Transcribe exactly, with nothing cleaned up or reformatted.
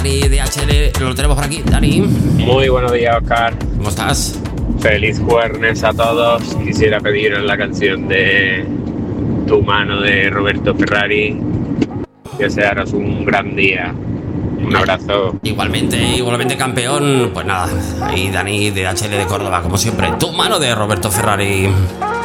Dani D H L, lo tenemos por aquí. Dani. Muy buenos días, Oscar. ¿Cómo estás? Feliz jueves a todos. Quisiera pediros la canción de Tu mano de Roberto Ferrari. Desearos un gran día. Un abrazo. Igualmente, igualmente campeón. Pues nada, ahí Dani D H L de Córdoba, como siempre. Tu mano de Roberto Ferrari.